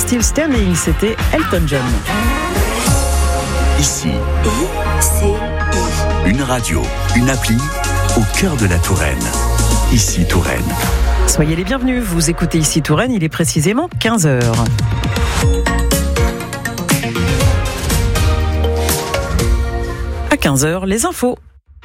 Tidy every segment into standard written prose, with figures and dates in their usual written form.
Still Standing, c'était Elton John. Ici, une radio, une appli au cœur de la Touraine. Ici Touraine. Soyez les bienvenus, vous écoutez Ici Touraine, il est précisément 15h. À 15h, les infos.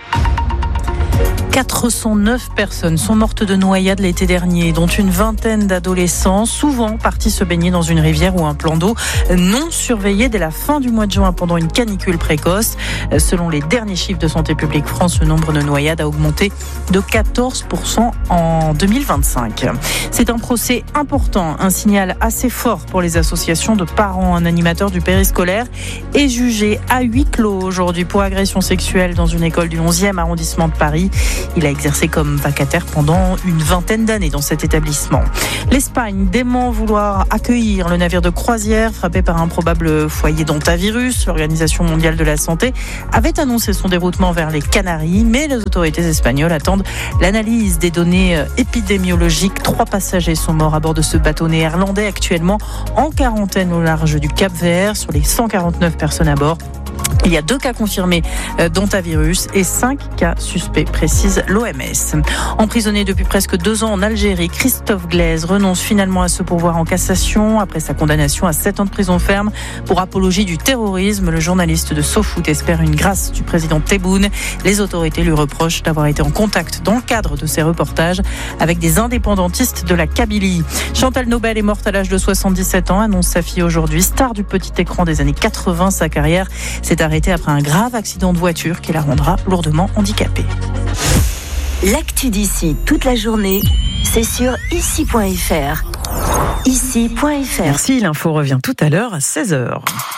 409 personnes sont mortes de noyade l'été dernier, dont une vingtaine d'adolescents, souvent partis se baigner dans une rivière ou un plan d'eau non surveillé dès la fin du mois de juin pendant une canicule précoce. Selon les derniers chiffres de Santé publique France, le nombre de noyades a augmenté de 14% en 2025. C'est un procès important, un signal assez fort pour les associations de parents. Un animateur du périscolaire est jugé à huis clos aujourd'hui pour agression sexuelle dans une école du 11e arrondissement de Paris. Il a exercé comme vacataire pendant une vingtaine d'années dans cet établissement. L'Espagne dément vouloir accueillir le navire de croisière frappé par un probable foyer d'hantavirus. L'Organisation mondiale de la santé avait annoncé son déroutement vers les Canaries, mais les autorités espagnoles attendent l'analyse des données épidémiologiques. 3 passagers sont morts à bord de ce bateau néerlandais, actuellement en quarantaine au large du Cap-Vert. Sur les 149 personnes à bord, il y a 2 cas confirmés d'hantavirus et 5 cas suspects, précise l'OMS. Emprisonné depuis presque 2 ans en Algérie, Christophe Glaise renonce finalement à se pourvoir en cassation après sa condamnation à 7 ans de prison ferme pour apologie du terrorisme. Le journaliste de SoFoot espère une grâce du président Tebboune. Les autorités lui reprochent d'avoir été en contact dans le cadre de ses reportages avec des indépendantistes de la Kabylie. Chantal Nobel est morte à l'âge de 77 ans, annonce sa fille aujourd'hui. Star du petit écran des années 80, sa carrière s'est arrêtée après un grave accident de voiture qui la rendra lourdement handicapée. L'actu d'ici toute la journée, c'est sur ici.fr. Ici.fr. Merci, l'info revient tout à l'heure à 16h.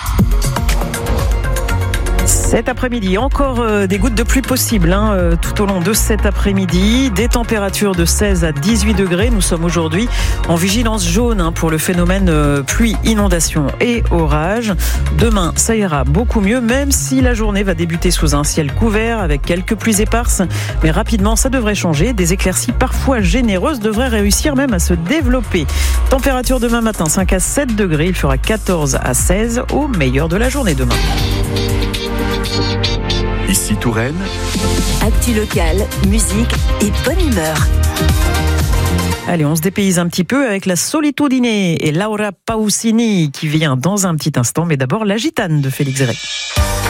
Cet après-midi, encore des gouttes de pluie possibles tout au long de cet après-midi. Des températures de 16 à 18 degrés. Nous sommes aujourd'hui en vigilance jaune pour le phénomène pluie, inondation et orage. Demain, ça ira beaucoup mieux, même si la journée va débuter sous un ciel couvert avec quelques pluies éparses. Mais rapidement, ça devrait changer. Des éclaircies parfois généreuses devraient réussir même à se développer. Température demain matin, 5 à 7 degrés. Il fera 14 à 16 au meilleur de la journée demain. Ici Touraine. Actu locale, musique et bonne humeur. Allez, on se dépayse un petit peu avec la Solitudine et Laura Pausini qui vient dans un petit instant. Mais d'abord, la gitane de Félix Zéré.